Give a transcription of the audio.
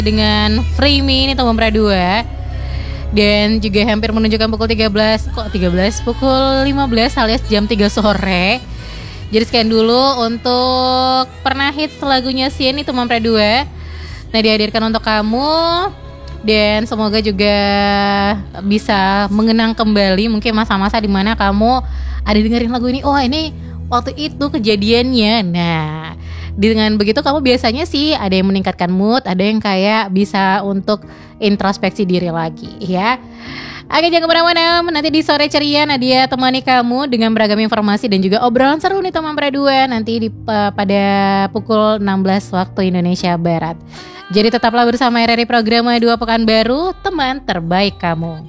dengan Free Me ini teman Pradua. Dan juga hampir menunjukkan pukul 13. Kok 13? Pukul 15 alias jam 3 sore. Jadi sekian dulu untuk Pernah Hits lagunya Sien itu teman Pradua. Nah, dihadirkan untuk kamu. Dan semoga juga bisa mengenang kembali mungkin masa-masa dimana kamu ada dengerin lagu ini. Oh, ini waktu itu kejadiannya. Nah, dengan begitu kamu biasanya sih ada yang meningkatkan mood, ada yang kayak bisa untuk introspeksi diri lagi ya. Oke, jangan kemana-mana, nanti di sore ceria Nadia temani kamu dengan beragam informasi dan juga obrolan seru nih teman Pradua nanti pada pukul 16 waktu Indonesia Barat. Jadi tetaplah bersama RRI Program 2 Pekanbaru, teman terbaik kamu.